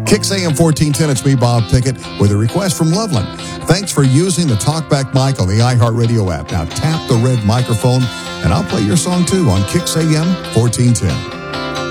Kicks AM 1410, it's me, Bob Pickett, with a request from Loveland. Thanks for using the TalkBack mic on the iHeartRadio app. Now tap the red microphone, and I'll play your song too on Kicks AM 1410.